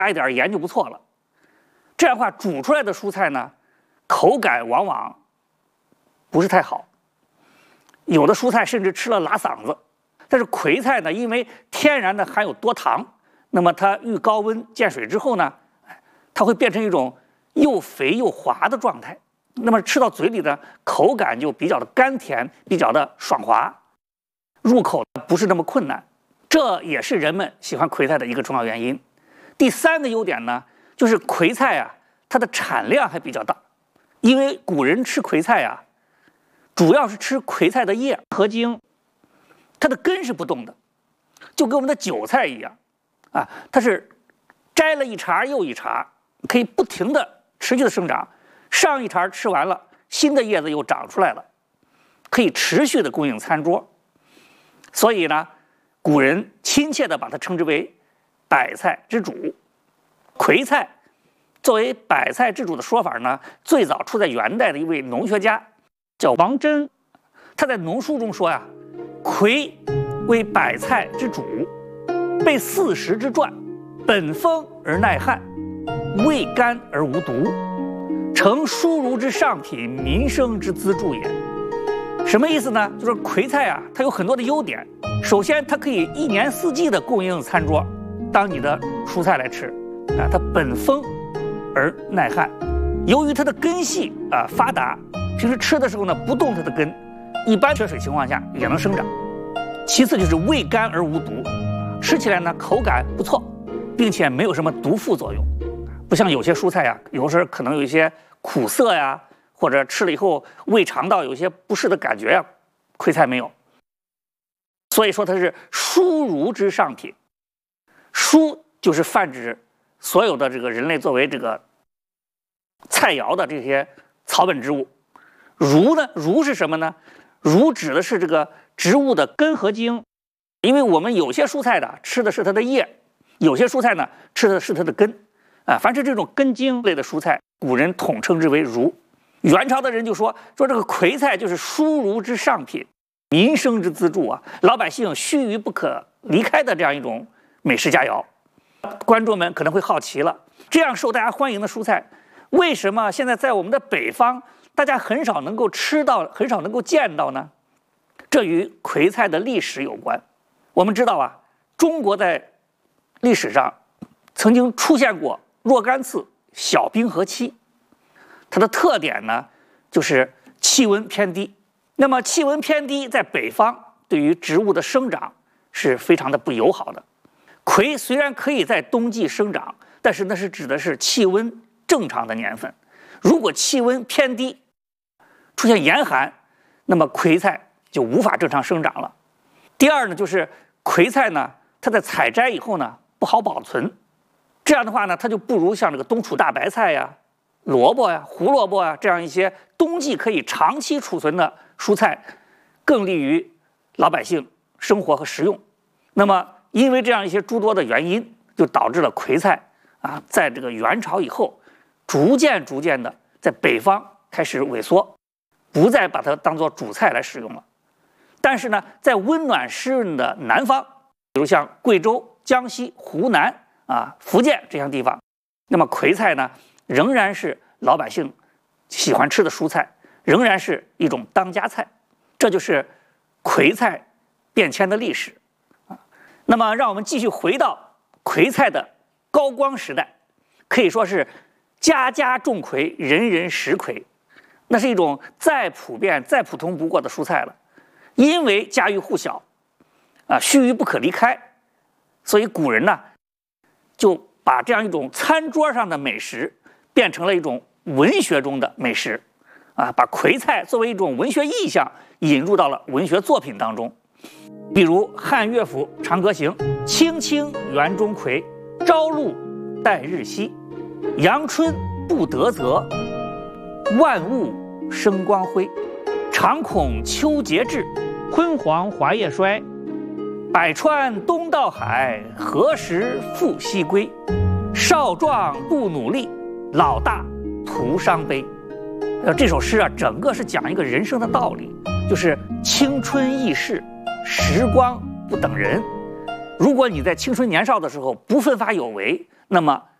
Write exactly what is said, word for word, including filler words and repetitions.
加一点盐就不错了。这样的话，煮出来的蔬菜呢，口感往往不是太好，有的蔬菜甚至吃了拉嗓子。但是葵菜呢，因为天然的含有多糖，那么它遇高温见水之后呢，它会变成一种又肥又滑的状态。那么吃到嘴里的口感就比较的甘甜，比较的爽滑，入口不是那么困难。这也是人们喜欢葵菜的一个重要原因。第三个优点呢，就是葵菜啊，它的产量还比较大。因为古人吃葵菜啊，主要是吃葵菜的叶和茎，它的根是不动的，就跟我们的韭菜一样啊，它是摘了一茬又一茬，可以不停的持续的生长。上一茬吃完了，新的叶子又长出来了，可以持续的供应餐桌。所以呢，古人亲切的把它称之为百菜之主。葵菜作为百菜之主的说法呢，最早出在元代的一位农学家叫王真，他在农书中说呀、啊，葵为百菜之主，被四时之传，本风而耐旱，味甘而无毒，成蔬儒之上品，民生之资助也。什么意思呢？就是葵菜啊，它有很多的优点。首先，它可以一年四季的供应餐桌，当你的蔬菜来吃啊。它本丰而耐旱，由于它的根系啊发达，平时吃的时候呢不动它的根，一般缺水情况下也能生长。其次就是味甘而无毒，吃起来呢口感不错，并且没有什么毒副作用，不像有些蔬菜呀、啊，有时候可能有一些苦涩呀，或者吃了以后胃肠道有些不适的感觉呀，葵菜没有。所以说它是蔬儒之上品，蔬就是泛指所有的这个人类作为这个菜肴的这些草本植物。儒呢，儒是什么呢？儒指的是这个植物的根和茎，因为我们有些蔬菜的吃的是它的叶，有些蔬菜呢吃的是它的根啊。凡是这种根茎类的蔬菜，古人统称之为儒。元朝的人就说说这个葵菜就是蔬儒之上品，民生之资助啊，老百姓须臾不可离开的这样一种美食佳肴。观众们可能会好奇了，这样受大家欢迎的蔬菜，为什么现在在我们的北方大家很少能够吃到，很少能够见到呢？这与葵菜的历史有关。我们知道啊，中国在历史上曾经出现过若干次小冰河期，它的特点呢就是气温偏低。那么气温偏低在北方对于植物的生长是非常的不友好的。葵虽然可以在冬季生长，但是那是指的是气温正常的年份。如果气温偏低，出现严寒，那么葵菜就无法正常生长了。第二呢，就是葵菜呢，它在采摘以后呢不好保存，这样的话呢，它就不如像这个冬储大白菜呀、萝卜呀、胡萝卜呀这样一些冬季可以长期储存的蔬菜，更利于老百姓生活和食用。那么因为这样一些诸多的原因，就导致了葵菜啊，在这个元朝以后，逐渐逐渐的在北方开始萎缩，不再把它当作主菜来使用了。但是呢，在温暖湿润的南方，比如像贵州、江西、湖南啊、福建这样地方，那么葵菜呢，仍然是老百姓喜欢吃的蔬菜，仍然是一种当家菜。这就是葵菜变迁的历史啊。那么，让我们继续回到葵菜的高光时代，可以说是家家种葵，人人食葵。那是一种再普遍、再普通不过的蔬菜了。因为家喻户晓，啊，须臾不可离开，所以古人呢，就把这样一种餐桌上的美食变成了一种文学中的美食，啊，把葵菜作为一种文学意象引入到了文学作品当中。比如汉乐府《长歌行》：“青青园中葵，朝露待日晞。阳春布德泽，万物生光辉。常恐秋节至，昏黄华叶衰。百川东到海，何时复西归？少壮不努力，老大徒伤悲。”呃，这首诗啊，整个是讲一个人生的道理，就是青春易逝，时光不等人。如果你在青春年少的时候不奋发有为， 那么